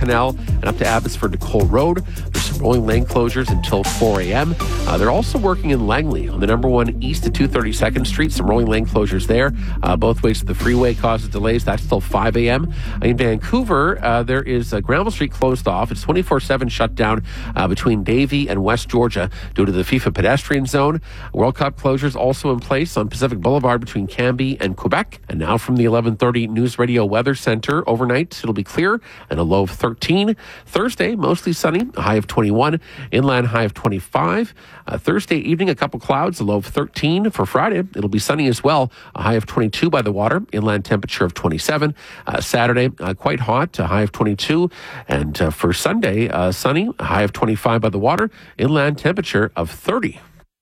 Canal and up to Abbotsford to Cole Road. There's some rolling lane closures until 4 a.m. They're also working in Langley on the number 1 east of 232nd Street. Some rolling lane closures there. Both ways to the freeway causes delays. That's till 5 a.m. In Vancouver, there is Granville Street closed off. It's 24/7 shut down between Davie and West Georgia due to the FIFA pedestrian zone. World Cup closures also in place on Pacific Boulevard between Cambie and Quebec. And now from the 11:30 News Radio Weather Center, overnight it'll be clear and a low of 13. Thursday, mostly sunny, a high of 21. Inland high of 25. Thursday evening, a couple clouds, a low of 13. For Friday, it'll be sunny as well, a high of 22 by the water. Inland temperature of 27. Saturday, quite hot, a high of 22. And for Sunday, sunny, a high of 25 by the water. Inland temperature of 30.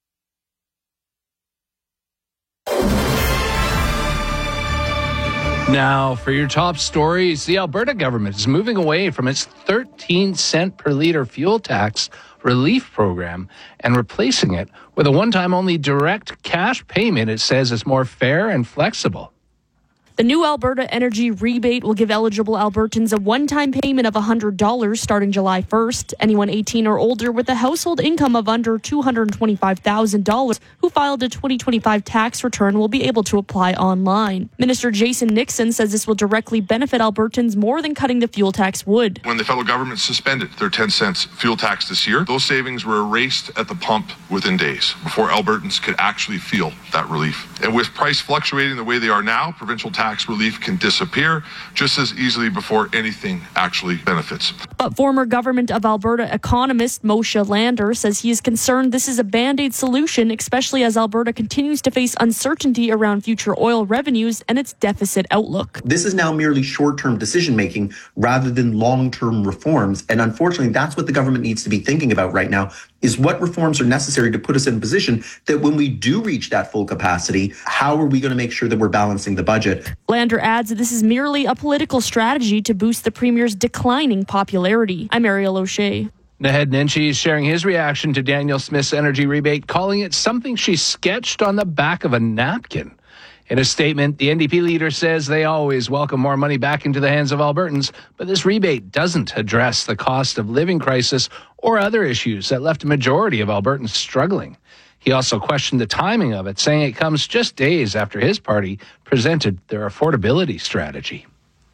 Now, for your top stories, the Alberta government is moving away from its 13-cent per litre fuel tax relief program and replacing it with a one-time only direct cash payment it says is more fair and flexible. The new Alberta Energy Rebate will give eligible Albertans a one-time payment of $100 starting July 1st. Anyone 18 or older with a household income of under $225,000 who filed a 2025 tax return will be able to apply online. Minister Jason Nixon says this will directly benefit Albertans more than cutting the fuel tax would. When the federal government suspended their 10 cents fuel tax this year, those savings were erased at the pump within days before Albertans could actually feel that relief. And with price fluctuating the way they are now, provincial tax relief can disappear just as easily before anything actually benefits. But former Government of Alberta economist Moshe Lander says he is concerned this is a band-aid solution, especially as Alberta continues to face uncertainty around future oil revenues and its deficit outlook. This is now merely short-term decision-making rather than long-term reforms. And unfortunately, that's what the government needs to be thinking about right now, is what reforms are necessary to put us in a position that when we do reach that full capacity, how are we going to make sure that we're balancing the budget? Lander adds that this is merely a political strategy to boost the Premier's declining popularity. I'm Ariel O'Shea. Naheed Nenshi is sharing his reaction to Danielle Smith's energy rebate, calling it something she sketched on the back of a napkin. In a statement, the NDP leader says they always welcome more money back into the hands of Albertans, but this rebate doesn't address the cost of living crisis or other issues that left a majority of Albertans struggling. He also questioned the timing of it, saying it comes just days after his party presented their affordability strategy.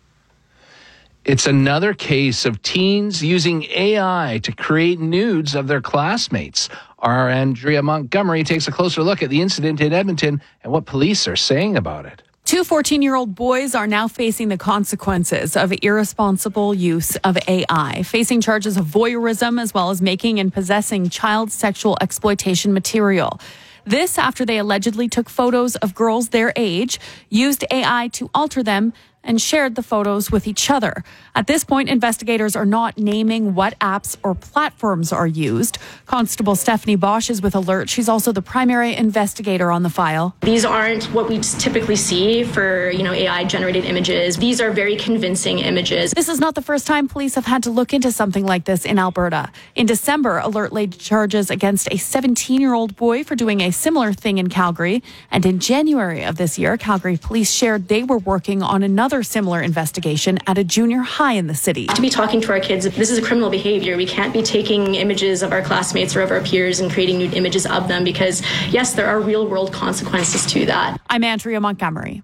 It's another case of teens using AI to create nudes of their classmates. Our Andrea Montgomery takes a closer look at the incident in Edmonton and what police are saying about it. Two 14-year-old boys are now facing the consequences of irresponsible use of AI, facing charges of voyeurism as well as making and possessing child sexual exploitation material. This after they allegedly took photos of girls their age, used AI to alter them, and shared the photos with each other. At this point, investigators are not naming what apps or platforms are used. Constable Stephanie Bosch is with Alert. She's also the primary investigator on the file. These aren't what we typically see for, AI-generated images. These are very convincing images. This is not the first time police have had to look into something like this in Alberta. In December, Alert laid charges against a 17-year-old boy for doing a similar thing in Calgary. And in January of this year, Calgary police shared they were working on another similar investigation at a junior high in the city. To be talking to our kids, this is a criminal behavior. We can't be taking images of our classmates or of our peers and creating nude images of them because, yes, there are real-world consequences to that. I'm Andrea Montgomery.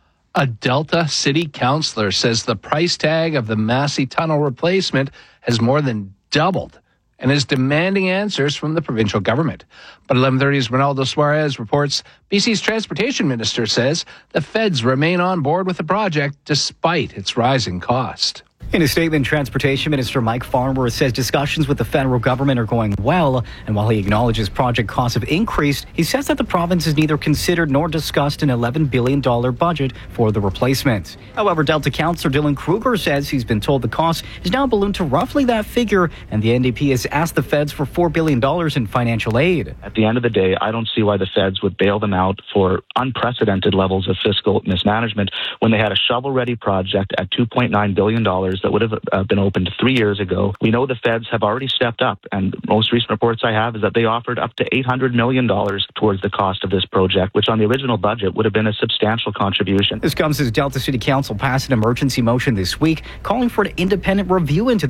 A Delta city councillor says the price tag of the Massey Tunnel replacement has more than doubled and is demanding answers from the provincial government. But 11:30's Ronaldo Suarez reports BC's transportation minister says the feds remain on board with the project despite its rising cost. In a statement, Transportation Minister Mike Farnworth says discussions with the federal government are going well, and while he acknowledges project costs have increased, he says that the province has neither considered nor discussed an $11 billion budget for the replacement. However, Delta Councillor Dylan Kruger says he's been told the cost is now ballooned to roughly that figure, and the NDP has asked the feds for $4 billion in financial aid. At the end of the day, I don't see why the feds would bail them out for unprecedented levels of fiscal mismanagement when they had a shovel-ready project at $2.9 billion that would have been opened 3 years ago. We know the feds have already stepped up, and most recent reports I have is that they offered up to $800 million towards the cost of this project, which on the original budget would have been a substantial contribution. This comes as Delta City Council passed an emergency motion this week calling for an independent review into